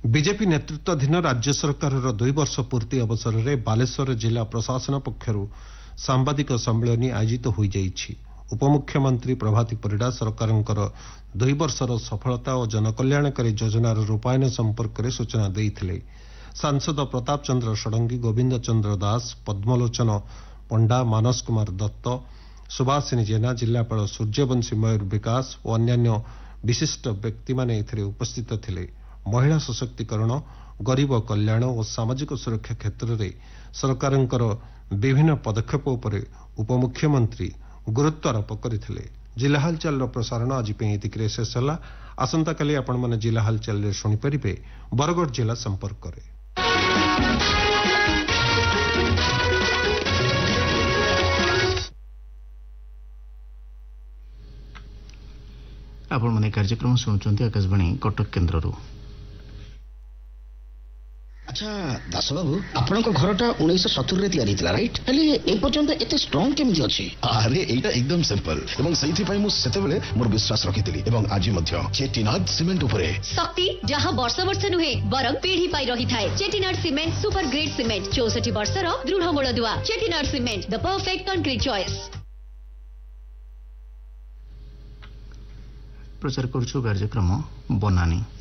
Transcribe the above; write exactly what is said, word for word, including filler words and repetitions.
BJP नेतृत्वाधीन राज्य सरकार दुई वर्ष पूर्ति अवसर में बालेश्वर जिला प्रशासन पक्षर सांबादिक सम्मेलन आयोजित हो जाइछि। उपमुख्यमंत्री प्रभाती परिडा सरकार दुई वर्षर सफलता और जनकल्याणकारी योजनार रूपायन संपर्क में सूचना देते। सांसद प्रताप चंद्र षडंगी, गोविंद चंद्र दास, पद्मलोचन पंडा, मानस कुमार दत्त, सुभाषिनी जेना, जिलापाल सूर्यवंशी मयूर विकास और अन्य विशिष्ट व्यक्ति माने उपस्थित थिले। महिला सशक्तिकरण, गरीब कल्याण और सामाजिक सुरक्षा क्षेत्र में सरकारंकर विभिन्न पदक्षेप उपर उपमुख्यमंत्री गुरुत्वारोप करथिले। जिला हालचाल प्रसारण आज एतिके शेष होला। आसंता काली आपण माने जिला हालचाल रे सुनि परिबे बरगढ़ जिला संपर्क करे। आपण माने कार्यक्रम सुनुचंती आकाशवाणी कटक केन्द्ररू। अच्छा दास बाबू, आपण घरटा उन्नीस सत्तर रे तैयारी थिला राइट? हेले ए पर्यंत एते स्ट्रांग केमिति अछि? अरे एटा एकदम सिंपल एवं सही पाई मु सेतेबेले मोर विश्वास रखिथिली एवं आज मध्य चेटिनाड सीमेंट उपरे शक्ति जहां वर्ष वर्ष नुहे बरं पीढ़ी पाई रही थाए। Chettinad cement super grade cement चौसठ वर्षर दृढ़ मूलदुआ। Chettinad cement the perfect concrete choice. प्रचार करूछु कार्यक्रम बनानी।